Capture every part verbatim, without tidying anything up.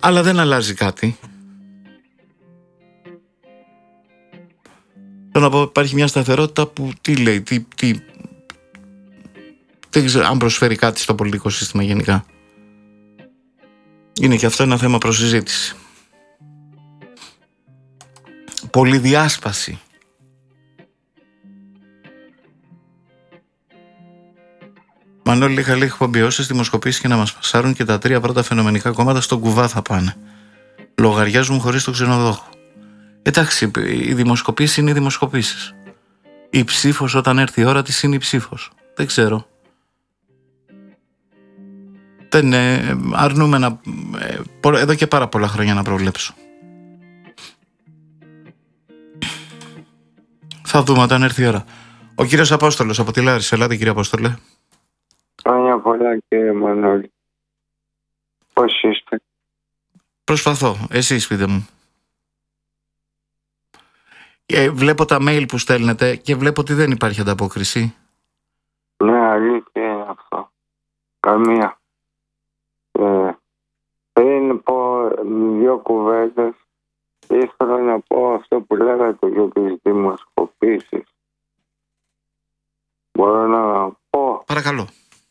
Αλλά δεν αλλάζει κάτι. Θέλω να πω, υπάρχει μια σταθερότητα που τι λέει, τι, τι, δεν ξέρω αν προσφέρει κάτι στο πολιτικό σύστημα γενικά. Είναι και αυτό ένα θέμα προς συζήτηση. Πολυδιάσπαση. Μανώλη, είχα λίγη εκπομπή. Όσες δημοσκοπήσεις και να μας πασάρουν και τα τρία πρώτα φαινομενικά κόμματα στον κουβά θα πάνε. Λογαριάζουν χωρίς τον ξενοδόχο. Εντάξει, οι δημοσκοπήσεις είναι οι δημοσκοπήσεις. Η ψήφος όταν έρθει η ώρα της είναι η ψήφος. Δεν ξέρω. Δεν ε, αρνούμε να, ε, εδώ και πάρα πολλά χρόνια να προβλέψω. Θα δούμε όταν έρθει η ώρα. Ο κύριος Απόστολος από τη Λάρισα. Ελάτε κύριε Απόστολε. Χρόνια πολλά κύριε Μανώλη. Πώς είστε? Προσπαθώ. Εσείς πείτε μου. Ε, βλέπω τα mail που στέλνετε και βλέπω ότι δεν υπάρχει ανταπόκριση. Ναι, αλήθεια είναι αυτό. Καμία. Ε, πριν πω δύο κουβέντες, ήθελα να πω αυτό που λέγατε για τις δημοσκοπήσεις. Μπορώ να πω? Παρακαλώ.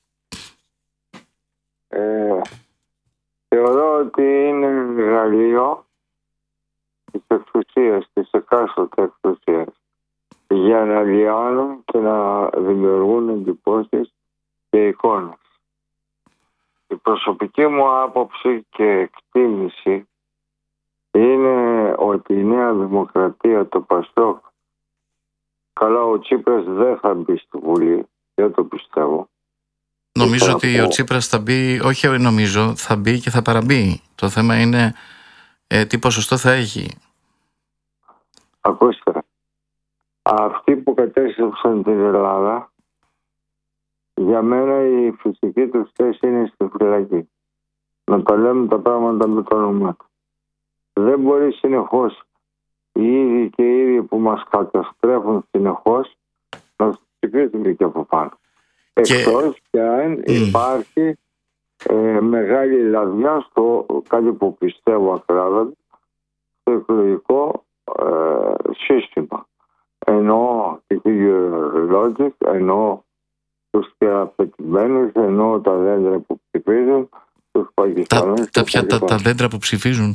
Ε, θεωρώ ότι είναι εργαλείο της εξουσίας, της εκάστοτε εξουσίας, για να λιώνουν και να δημιουργούν εντυπώσεις και εικόνες. Η προσωπική μου άποψη και εκτίμηση είναι ότι η Νέα Δημοκρατία, το Πασόκ, καλά ο Τσίπρας δεν θα μπει στη Βουλή, δεν το πιστεύω. Νομίζω ότι ο Τσίπρας θα μπει, όχι νομίζω, θα μπει και θα παραμπεί. Το θέμα είναι ε, τι ποσοστό θα έχει. Ακούστε, αυτοί που κατέστρεψαν την Ελλάδα, για μένα η φυσική τους θέση είναι στη φυλακή. Να τα λέμε τα πράγματα με το όνομά του. Δεν μπορεί συνεχώς οι ίδιοι και οι ίδιοι που μας καταστρέφουν συνεχώς να τους ψηφίζουν και από πάνω. Και... Εκτός και αν mm. υπάρχει ε, μεγάλη λαδιά στο κάτι που πιστεύω ακράδαντα, στο εκλογικό ε, σύστημα. Εννοώ τη Logic, εννοώ τους θεραπευτημένους, εννοώ τα δέντρα που ψηφίζουν, τους Πακιστανούς. Τα, τα, ποια, τα, τα δέντρα που ψηφίζουν.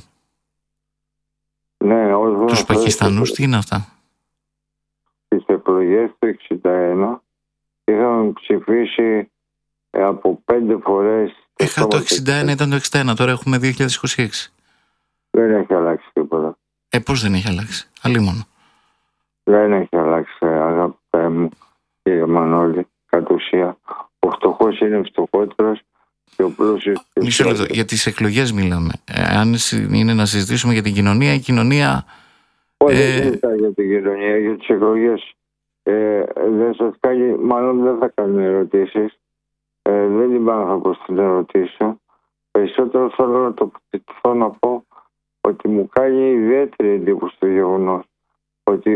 Ναι, ως τους Πακιστανούς, τι είναι αυτά? Στις εκλογές του εξήντα ένα είχαμε ψηφίσει ε, από πέντε φορές. Έχα το εξήντα ένα, ήταν το εξήντα ένα, τώρα έχουμε δύο χιλιάδες είκοσι έξι. Δεν έχει αλλάξει τίποτα. Ε, πώς δεν έχει αλλάξει? Αλλήμον. Δεν έχει αλλάξει, αγαπητέ μου, κύριε Μανώλη, κατ' ουσία. Ο φτωχός είναι φτωχότερος και ο πλούσιος... Μισό λεπτό, για τις εκλογές μιλάμε. Ε, αν είναι να συζητήσουμε για την κοινωνία, η κοινωνία... Όχι, ε... δεν μιλάει για την κοινωνία, για τις εκλογές. Ε, δεν σας κάνει, μάλλον δεν θα κάνουν ερωτήσεις. Ε, δεν είμαι άνθρωπος στην ερωτήσω. Περισσότερο θέλω να το θέλω να πω ότι μου κάνει ιδιαίτερη εντύπωση το γεγονός ότι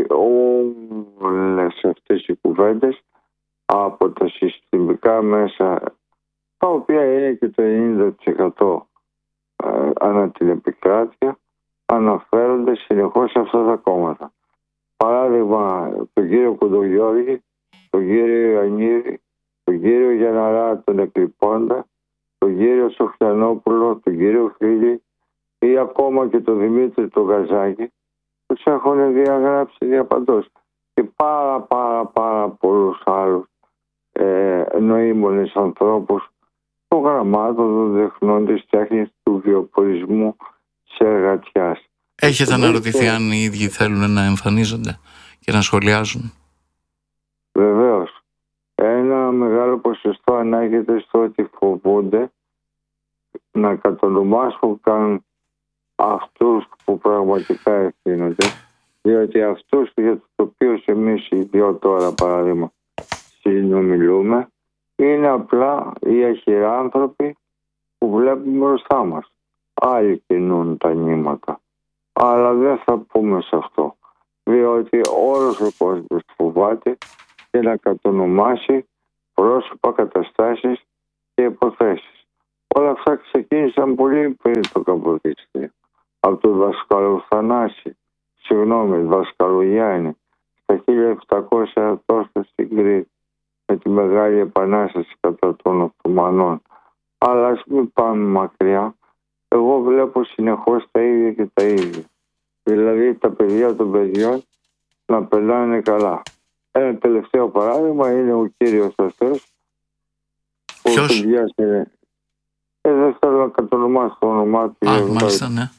όλες αυτές οι κουβέντες από τα συστημικά μέσα, τα οποία είναι και το ενενήντα τοις εκατό ε, ανά την επικράτεια, αναφέρονται συνεχώς σε αυτά τα κόμματα. Παράδειγμα, τον κύριο Κοντογιώργη, τον κύριο Ιωαννίδη, τον κύριο Γιανναρά, τον Εκλειπώντα, τον κύριο Σοφιανόπουλο, τον κύριο Φίλη ή ακόμα και τον Δημήτρη τον Γαζάκη, τους έχουν διαγράψει διαπαντός. Και πάρα πάρα πάρα πολλούς άλλους ε, νοήμονες ανθρώπους των γραμμάτων, των τεχνών, της τέχνης, του βιοπορισμού, της εργατιάς. Έχετε αναρωτηθεί και... αν οι ίδιοι θέλουν να εμφανίζονται και να σχολιάζουν? Βεβαίως. Ένα μεγάλο ποσοστό ανάγεται στο ότι φοβούνται να κατονομάσουν καν αυτούς που πραγματικά ευθύνονται, διότι αυτούς για τους οποίους εμείς οι δυο τώρα παράδειγμα συνομιλούμε είναι απλά οι αχυράνθρωποι που βλέπουμε μπροστά μας. Άλλοι κινούν τα νήματα. Αλλά δεν θα πούμε σε αυτό, διότι όλος ο κόσμος φοβάται και να κατονομάσει πρόσωπα, καταστάσεις και υποθέσεις. Όλα αυτά ξεκίνησαν πολύ πριν το Καποδίστρια. Από τον Δασκάλο Θανάση, συγγνώμη, Δασκάλο Γιάννη, στα χίλια επτακόσια τόσο στην Κρήτη, με τη Μεγάλη Επανάσταση κατά των Οθωμανών. Αλλά ας μην πάμε μακριά. Εγώ βλέπω συνεχώς τα ίδια και τα ίδια. Δηλαδή τα παιδιά των παιδιών να περνάνε καλά. Ένα τελευταίο παράδειγμα είναι ο κύριος αυτός που του βιάσανε. Ε, δεν θέλω να κατονομάσω το όνομά του. Α, μάλιστα, ναι.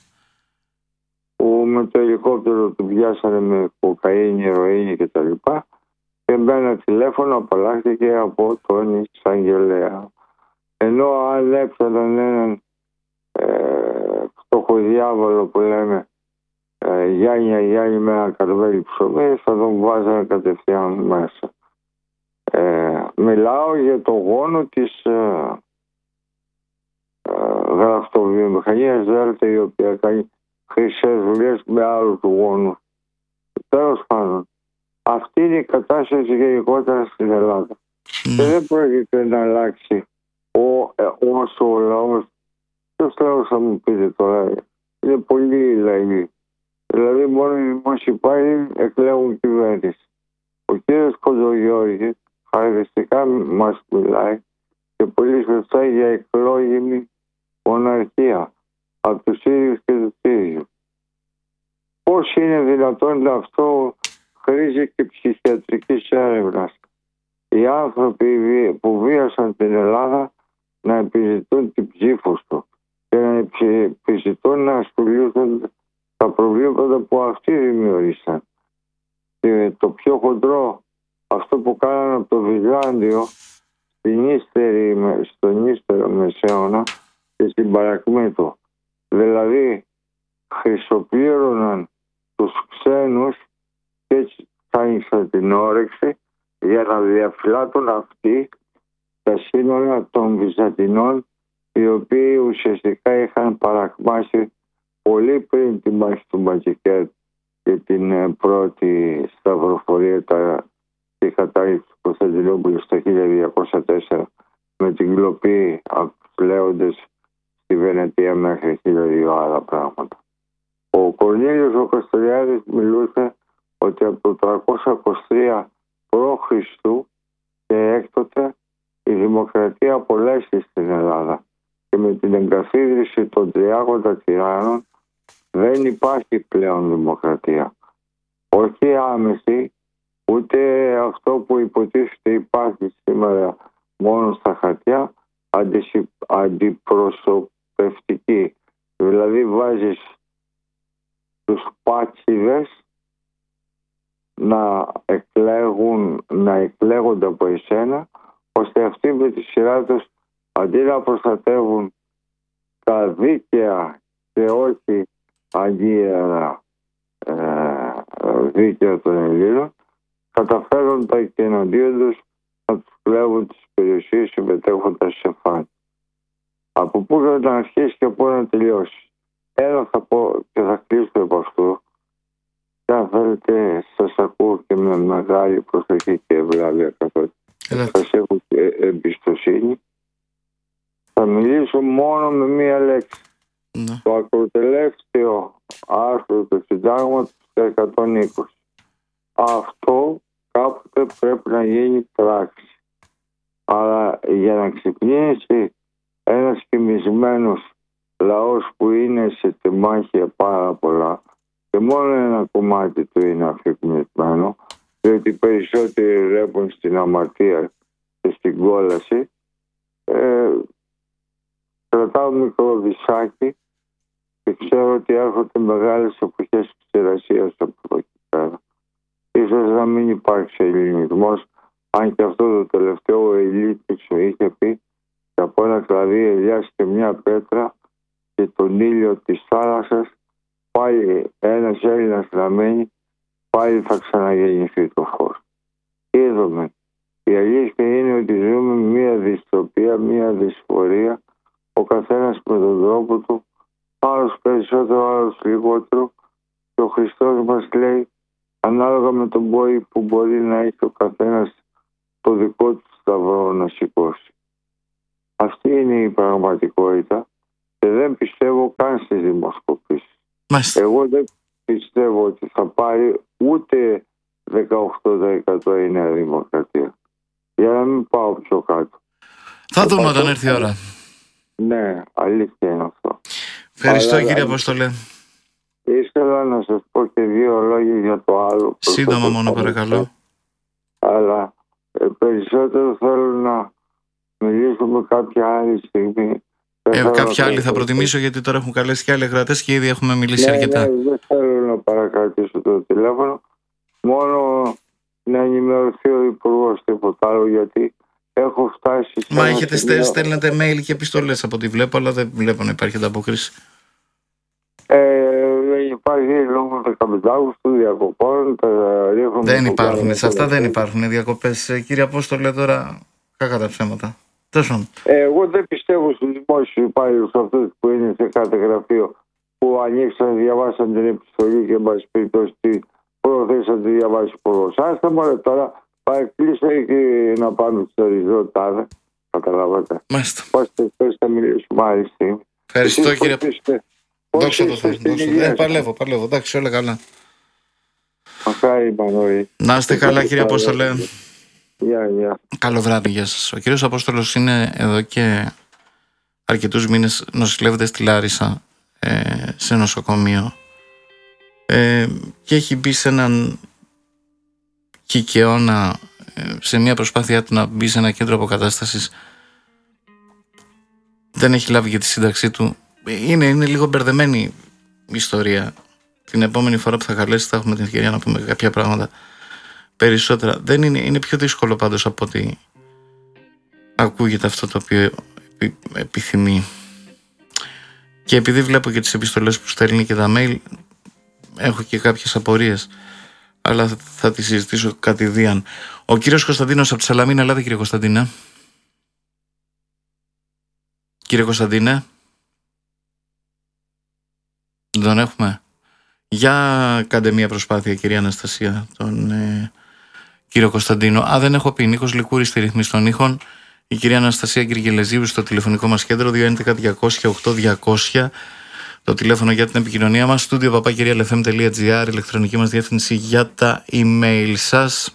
Που με το ελικόπτερο του βιάσανε με κοκαίνη, ηρωίνη κτλ. Και με ένα τηλέφωνο απαλλάχθηκε από τον εισαγγελέα. Ενώ αν έπαιρναν έναν ε, φτωχοδιάβολο που λέμε ε, Γιάννη Γιάννη με ένα καρβέλι ψωμί, θα τον βάζανε κατευθείαν μέσα. Ε, μιλάω για το γόνο της ε, ε, γραφτοβιομηχανίας Δέλτα, η οποία κάνει χρυσές δουλειές με άλλους γόνους. Τέλος πάντων, αυτή είναι η κατάσταση γενικότερα στην Ελλάδα. Mm. Και δεν πρόκειται να αλλάξει ο, ε, όσο ο λαός. Ποιος λαός θα μου πείτε τώρα, είναι πολύ λαϊκοί. Δηλαδή μόνο οι δημόσιοι υπάλληλοι εκλέγουν κυβέρνηση. Ο κύριος Κοντογιώργης χαρακτηριστικά μας μιλάει και πολύ σωστά για εκλόγιμη μοναρχία από τους ίδιους και τους ίδιους. Πώς είναι δυνατόν αυτό χρήζει και ψυχιατρικής έρευνας. Οι άνθρωποι που βίασαν την Ελλάδα να επιζητούν την ψήφο του και να επιζητούν να ασχολούνται τα προβλήματα που αυτοί δημιουργήσαν. Και το πιο χοντρό, αυτό που κάνανε από το Βυζάντιο στην ύστερη, στον ύστερο Μεσαίωνα και στην Παρακμήτο. Δηλαδή χρυσοπλήρωναν τους ξένους και έτσι κάνησαν την όρεξη για να διαφυλάτουν αυτοί τα σύνορα των Βυζαντινών, οι οποίοι ουσιαστικά είχαν παρακμάσει πολύ πριν τη μάχη του Μπατζικέρ και την πρώτη σταυροφορία και κατάρριξη του Κωνσταντινούπολου στο χίλια διακόσια τέσσερα με την κλοπή από τους λέοντες στη Βενετία μέχρι χίλια δύο άλλα πράγματα. Ο Κορνήλιος ο Καστοριάδης μιλούσε ότι από το τριακόσια είκοσι τρία π.Χ. και έκτοτε η δημοκρατία απολέσει στην Ελλάδα και με την εγκαθίδρυση των τριάγοντα τυράννων δεν υπάρχει πλέον δημοκρατία. Όχι άμεση, ούτε αυτό που υποτίθεται υπάρχει σήμερα μόνο στα χαρτιά, αντιπροσωπευτική. Δηλαδή βάζεις τους πάτσιδες να εκλέγουν, να εκλέγονται από εσένα, ώστε αυτοί με τη σειρά τους αντί να προστατεύουν τα δίκαια και όχι αγίερα ε, δίκαια των Ελλήνων, καταφέρουν τα εναντίον τους να τους κλέβουν τις περιουσίες συμμετέχοντας σε φάνη. Από πού να αρχίσει και πού να τελειώσει. Ένα θα πω και θα κλείσω από αυτό. Και αν θέλετε, σας ακούω και με μεγάλη προσοχή και ευλάβεια, καθώς σας έχω και εμπιστοσύνη. Θα μιλήσω μόνο με μία λέξη. Ναι. Το ακροτελεύστιο άρθρο του συντάγματος εκατόν είκοσι. Αυτό κάποτε πρέπει να γίνει πράξη. Αλλά για να ξυπνήσει ένας κοιμισμένος λαός που είναι σε τεμάχια πάρα πολλά και μόνο ένα κομμάτι του είναι αφικμισμένο, διότι περισσότεροι ρέπουν στην αμαρτία και στην κόλαση, ε, κρατάω μικρό βυσάκι και ξέρω ότι έρχονται μεγάλες εποχές ξηρασίας από εδώ και πέρα. Ίσως να μην υπάρξει ελληνισμός, αν και αυτό το τελευταίο ο Ηλίτσης σου είχε πει και από ένα κλαδί ελιάς και μια πέτρα και τον ήλιο της θάλασσας πάλι ένας Έλληνας να μένει, πάλι θα ξαναγεννηθεί το φως. Είδαμε. Η αλήθεια είναι ότι ζούμε μια δυστοπία, μια δυσφορία, ο καθένας με τον τρόπο του, άλλος περισσότερο, άλλος λιγότερο, και ο Χριστός μας λέει ανάλογα με τον πόη που μπορεί να έχει ο καθένας το δικό του σταυρό να σηκώσει. Αυτή είναι η πραγματικότητα και δεν πιστεύω καν στις δημοσκοπήσεις. Μάλιστα. Εγώ δεν πιστεύω ότι θα πάρει ούτε δεκαοκτώ τοις εκατό η Νέα Δημοκρατία. Για να μην πάω πιο κάτω. Θα δούμε όταν έρθει η ώρα. Ναι, αλήθεια είναι αυτό. Ευχαριστώ Αλλά, κύριε Απόστολε. Ήθελα να σας πω και δύο λόγια για το άλλο. Σύντομα μόνο παρακαλώ. Αλλά ε, περισσότερο θέλω να μιλήσουμε κάποια άλλη στιγμή. Ε, κάποια άλλη θα προτιμήσω, γιατί τώρα έχουν καλέσει και άλλοι κρατές και ήδη έχουμε μιλήσει ναι, αρκετά. Ναι, δεν θέλω να παρακρατήσω το τηλέφωνο. Μόνο να ενημερωθεί ο Υπουργός, τίποτα άλλο, γιατί έχω φτάσει. Μα έχετε σημείο... στέλνετε mail και επιστολές από ό,τι βλέπω, αλλά δεν βλέπω να υπάρχει ανταπόκριση. Ε, υπάρχει λόγω δεκαπέντε Αυγούστου διακοπών. Δεν υπάρχουν. Σε αυτά δεν υπάρχουν διακοπές. Κύριε Απόστολε, τώρα κακά τα ψέματα. Ε, εγώ δεν πιστεύω στους δημόσιους υπάλληλους αυτούς που είναι σε κάθε γραφείο, που ανοίξαν, διαβάσαν την επιστολή και μας πει το τι προθέσαν τη διαβάσει υπουργός. Άστα μωρέ τώρα, παρεκκλείσα και να πάμε στο ριζότάδε. Καταλάβατε. Μάλιστα. Πώς θα μιλήσουμε άλλη στιγμή. Ευχαριστώ κύριε. Δόξα τω Θεώ. Ε, παλεύω, παλεύω. Εντάξει, όλα καλά. Μακάρι, Μανώλη. Να είστε καλά κύριε Απόστολε. Γεια, γεια. Καλό βράδυ, γεια σας. Ο κύριος Απόστολος είναι εδώ και αρκετούς μήνες, νοσηλεύεται στη Λάρισα, ε, σε νοσοκομείο, ε, και έχει μπει σε έναν κικαιώνα, ε, σε μια προσπάθειά του να μπει σε ένα κέντρο αποκατάστασης. Δεν έχει λάβει για τη σύνταξή του. Είναι, είναι λίγο μπερδεμένη η ιστορία. Την επόμενη φορά που θα καλέσει θα έχουμε την ευκαιρία να πούμε κάποια πράγματα περισσότερα. Δεν είναι, είναι πιο δύσκολο πάντως από ότι ακούγεται αυτό το οποίο επι, επιθυμεί. Και επειδή βλέπω και τις επιστολές που στέλνει και τα mail, έχω και κάποιες απορίες, αλλά θα, θα τις συζητήσω κατηδίαν. Ο κύριος Κωνσταντίνος από τη Σαλαμίνα. Ελάτε κύριε Κωνσταντίνε. Κύριε Κωνσταντίνε, δεν τον έχουμε. Για κάντε μια προσπάθεια κυρία Αναστασία, τον ε, κύριο Κωνσταντίνο. Α, δεν έχω πει. Νίκος Λικούρης στη ρυθμίση των ήχων. Η κυρία Αναστασία Γκυργελεζίου στο τηλεφωνικό μας κέντρο δύο έντεκα διακόσια οκτώ διακόσια. Το τηλέφωνο για την επικοινωνία μας. Στούντιο παπάκυριαλεφm τελεία εφ εμ τελεία τζι άρ. Ηλεκτρονική μας διεύθυνση για τα email σας.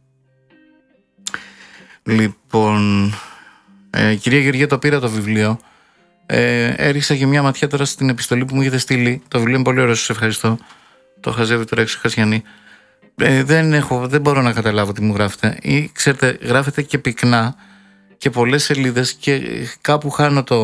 Λοιπόν, ε, κυρία Γεωργία, το πήρα το βιβλίο. Ε, έριξα και μια ματιά τώρα στην επιστολή που μου έχετε στείλει. Το βιβλίο είναι πολύ ωραίο, σας ευχαριστώ. Το χαζεύει τώρα έξω Χασιανή. Ε, δεν, έχω, δεν μπορώ να καταλάβω τι μου γράφετε. Ή ξέρετε, γράφετε και πυκνά και πολλές σελίδες και κάπου χάνω το...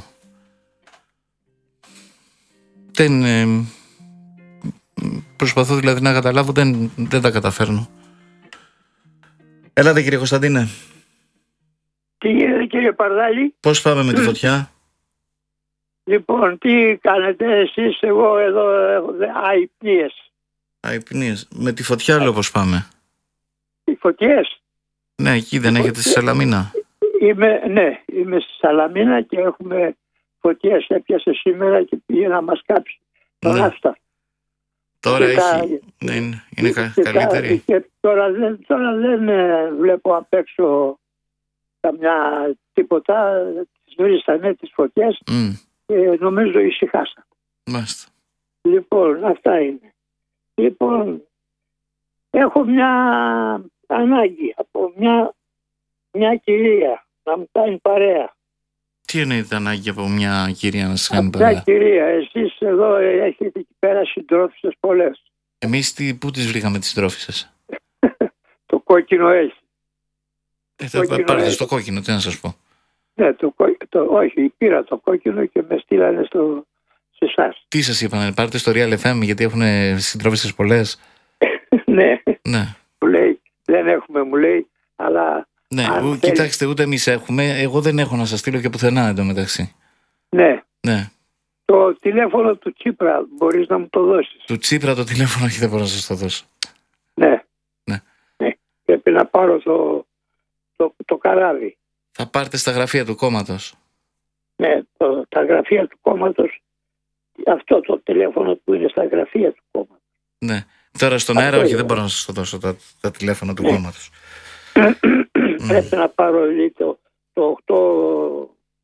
Δεν... Ε, προσπαθώ δηλαδή να καταλάβω, δεν, δεν τα καταφέρνω. Έλατε κύριε Κωνσταντίνε. Τι γίνεται κύριε Παρδάλη? Πώς πάμε με τη φωτιά? Λοιπόν, τι κάνετε εσείς? Εγώ εδώ έχω αϊπνίες. Αϊπνίες. Με τη φωτιά λέω πώς πάμε. Οι φωτιές? Ναι, εκεί δεν έχετε στη Σαλαμίνα? Είμαι, ναι, είμαι στη Σαλαμίνα και έχουμε φωτιές. Έπιασε σήμερα και πήγε να μας κάψει τον ναι. Άστα. Τώρα και έχει, κα... ναι, είναι, είναι κα... και καλύτερη. Κα... Και τώρα δεν, τώρα δεν ε, βλέπω απ' έξω καμιά τίποτα. Τις βρίσκανε τις φωτιές Mm. και νομίζω ησυχάσα. Μάλιστα. Λοιπόν, αυτά είναι. Λοιπόν, έχω μια ανάγκη από μια, μια κυρία να μου κάνει παρέα. Τι εννοείται ανάγκη από μια κυρία να σας κάνει παρέα? παρέα? Μια κυρία, εσείς εδώ έχετε εκεί πέρα συντρόφισσες πολλές. Εμείς τι, πού τις βρήκαμε τις συντρόφισσες? Το κόκκινο έχει. Ε, θα πάρετε έχει. Στο κόκκινο, τι να σας πω. Ναι, το, το, όχι, πήρα το κόκκινο και με στείλανε στο, σε εσάς. Τι σας είπανε, πάρετε στο Real εφ εμ γιατί έχουν συντρόφισσες πολλές? ναι, ναι. Μου λέει, δεν έχουμε, μου λέει, αλλά... Ναι, ου, κοιτάξτε, ούτε εμείς έχουμε. Εγώ δεν έχω να σας στείλω και πουθενά εντωμεταξύ. Ναι. ναι. Το τηλέφωνο του Τσίπρα μπορείς να μου το δώσεις? Του Τσίπρα το τηλέφωνο, όχι, δεν μπορώ να σας το δώσω. Ναι. ναι. ναι. Πρέπει να πάρω το, το, το καράβι. Θα πάρετε στα γραφεία του κόμματος? Ναι, το, τα γραφεία του κόμματος. Αυτό το τηλέφωνο που είναι στα γραφεία του κόμματος. Ναι. Τώρα στον αέρα, όχι, δεν μπορώ να σας το δώσω τα, τα τηλέφωνα του ναι. κόμματος. Πρέπει να πάρω το, το οκτώ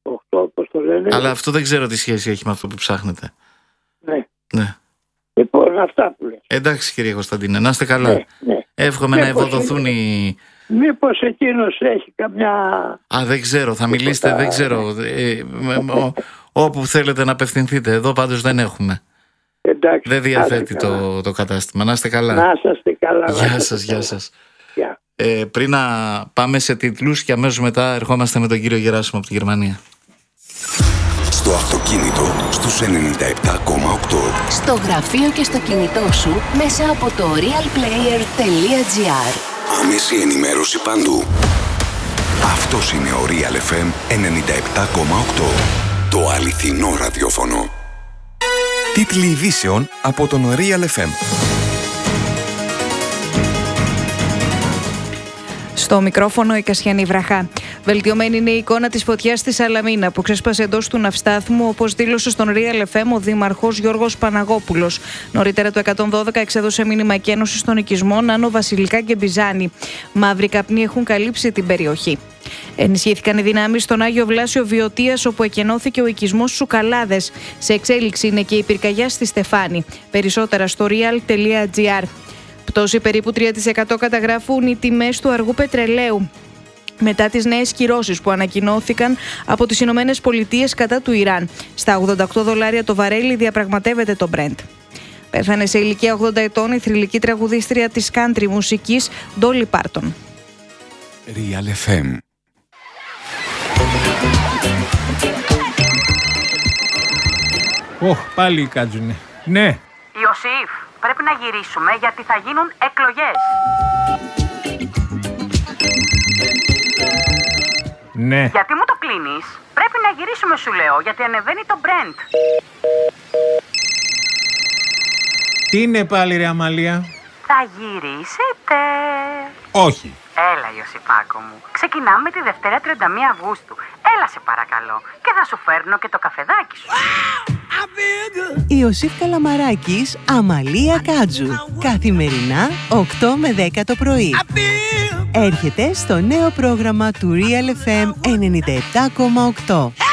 οκτώ, πώς το λένε. Αλλά αυτό δεν ξέρω τι σχέση έχει με αυτό που ψάχνετε. Ναι. Ναι. Λοιπόν, αυτά που λες. Εντάξει κύριε Κωνσταντίνε, να είστε καλά. Ναι, ναι. Εύχομαι Μήπως να ευοδοθούν είναι... οι... Μήπως εκείνος έχει καμιά... Α, δεν ξέρω, θα μιλήσετε, δεν ξέρω. Ε, ο, όπου θέλετε να απευθυνθείτε. Εδώ πάντως δεν έχουμε. Εντάξει, δεν διαθέτει το, το κατάστημα. Να είστε καλά. Να είστε καλά. Γεια σας, γεια σας. Yeah. Ε, πριν να πάμε σε τίτλους και αμέσως μετά ερχόμαστε με τον κύριο Γεράσιμο από τη Γερμανία. Στο αυτοκίνητο στους ενενήντα επτά κόμμα οκτώ. Στο γραφείο και στο κινητό σου μέσα από το realplayer τελεία gr. Άμεση ενημέρωση παντού. Αυτός είναι ο Real εφ εμ ενενήντα επτά κόμμα οκτώ. Το αληθινό ραδιόφωνο. Τίτλοι ειδήσεων από τον Real εφ εμ. Στο μικρόφωνο η Κασιανή Βραχά. Βελτιωμένη είναι η εικόνα της φωτιάς στη Σαλαμίνα που ξέσπασε εντός του ναυστάθμου, όπως δήλωσε στον Real εφ εμ ο δήμαρχος Γιώργος Παναγόπουλος. Νωρίτερα το εκατόν δώδεκα εξέδωσε μήνυμα εκένωσης στον οικισμό Νάνο Βασιλικά και Μπιζάνη. Μαύροι καπνοί έχουν καλύψει την περιοχή. Ενισχύθηκαν οι δυνάμεις στον Άγιο Βλάσιο Βιωτίας, όπου εκενώθηκε ο οικισμός Σουκαλάδες. Σε εξέλιξη είναι και η πυρκαγιά στη Στεφάνη. Περισσότερα στο real τελεία gr. Πτώση περίπου τρία τοις εκατό καταγράφουν οι τιμές του αργού πετρελαίου μετά τις νέες κυρώσεις που ανακοινώθηκαν από τις Ηνωμένες Πολιτείες κατά του Ιράν. Στα ογδόντα οκτώ δολάρια το βαρέλι διαπραγματεύεται το Brent. Πέθανε σε ηλικία ογδόντα ετών η θρυλική τραγουδίστρια της country μουσικής Dolly Parton. Real εφ εμ. Ωχ, πάλι κάτζουνε. Ναι. Ιωσήφ, πρέπει να γυρίσουμε γιατί θα γίνουν εκλογές. Ναι. Γιατί μου το κλείνεις? Πρέπει να γυρίσουμε σου λέω, γιατί ανεβαίνει το Brent. Τι είναι πάλι ρε Αμαλία? Θα γυρίσετε. Όχι. Έλα Ιωσήφάκο μου, ξεκινάμε τη Δευτέρα τριάντα μία Αυγούστου. Έλα σε παρακαλώ και θα σου φέρνω και το καφεδάκι σου. Ιωσήφ Καλαμαράκης, Αμαλία Κάτζου. Καθημερινά οκτώ με δέκα το πρωί. Έρχεται στο νέο πρόγραμμα του Real εφ εμ ενενήντα επτά κόμμα οκτώ.